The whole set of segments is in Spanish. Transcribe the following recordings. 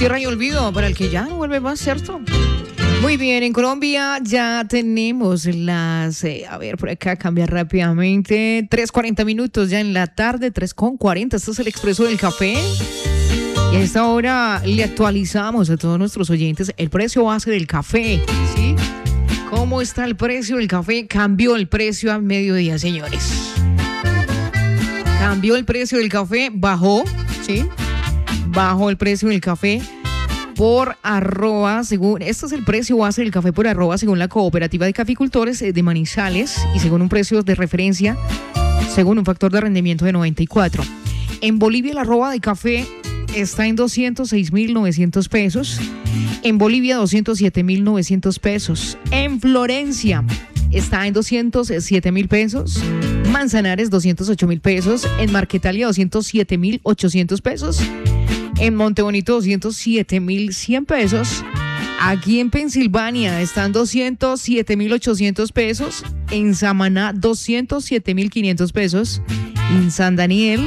Tierra y olvido, para el que ya no vuelve más, ¿cierto? Muy bien, en Colombia ya tenemos las, por acá cambia rápidamente, 3:40 minutos ya en la tarde, 3:40, esto es el Expreso del Café. Y a esta hora le actualizamos a todos nuestros oyentes el precio base del café, ¿sí? ¿Cómo está el precio del café? Cambió el precio a mediodía, señores. Cambió el precio del café, bajó, ¿sí? Bajó el precio del café por arroba, según, este es el precio base del café por arroba, según la Cooperativa de Caficultores de Manizales y según un precio de referencia, según un factor de rendimiento de 94. En Bolivia el arroba de café está en 206.900 pesos. En Bolivia 207.900 pesos. En Florencia está en 207.000 pesos. Manzanares 208.000 pesos. En Marquetalia 207.800 pesos. En Montebonito 207.100 pesos. Aquí en Pensilvania están 207.800 pesos. En Samaná 207.500 pesos. En San Daniel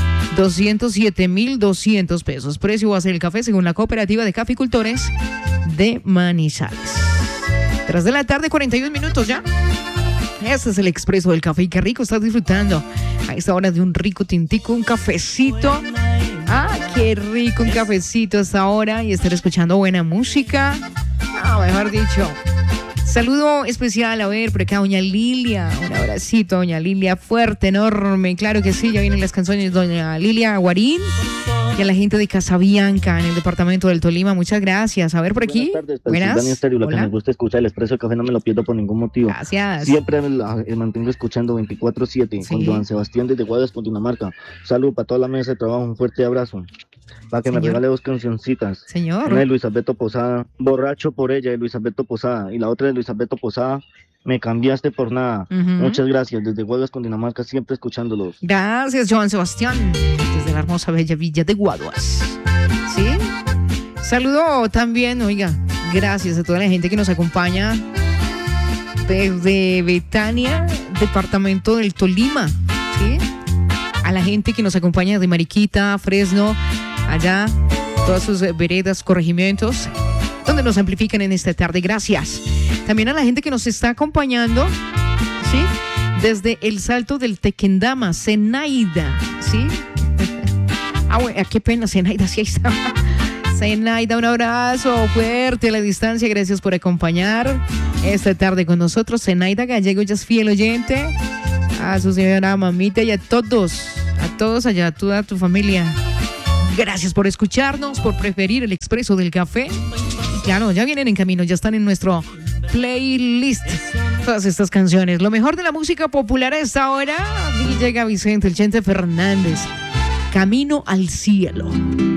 207.200 pesos. Precio base del café según la Cooperativa de Caficultores de Manizales. 3 de la tarde, 41 minutos ya. Este es el Expreso del Café. Y qué rico estás disfrutando a esta hora de un rico tintico, un cafecito. Qué rico un cafecito a esta hora y estar escuchando buena música. Mejor dicho. Saludo especial, por acá, doña Lilia. Un abracito, doña Lilia, fuerte, enorme. Claro que sí, ya vienen las canciones, doña Lilia Guarín. Y a la gente de Casabianca, en el departamento del Tolima, muchas gracias. Por aquí. Buenas tardes, buenas. Dani Estéreo, lo que me gusta escuchar, el Expreso del Café, no me lo pierdo por ningún motivo. Gracias. Siempre me mantengo escuchando 24/7 con Joan Sebastián desde Guadas, Cundinamarca. Salud para toda la mesa de trabajo, un fuerte abrazo. Para que me regale 2 cancioncitas. Señor. Una de Luis Alberto Posada, Borracho por ella, de Luis Alberto Posada. Y la otra de Luis Alberto Posada, Me cambiaste por nada. Muchas gracias. Desde Guaduas, Cundinamarca, siempre escuchándolos. Gracias, Joan Sebastián. Desde la hermosa bella villa de Guaduas. ¿Sí? Saludo también, oiga, gracias a toda la gente que nos acompaña desde Betania, departamento del Tolima. ¿Sí? A la gente que nos acompaña de Mariquita, Fresno, allá, todas sus veredas, corregimientos, donde nos amplifican en esta tarde. Gracias. También a la gente que nos está acompañando, ¿sí? Desde el Salto del Tequendama, Zenaida, ¿sí? Bueno, qué pena, Zenaida, sí, ahí está. Zenaida, un abrazo fuerte a la distancia. Gracias por acompañar esta tarde con nosotros. Zenaida Gallego, ya es fiel oyente. A su señora mamita y a todos allá, a toda tu familia. Gracias por escucharnos, por preferir el Expreso del Café. Y claro, ya vienen en camino, ya están en nuestro playlist todas estas canciones. Lo mejor de la música popular a esta hora. Aquí llega Vicente, el Chente Fernández. Camino al cielo.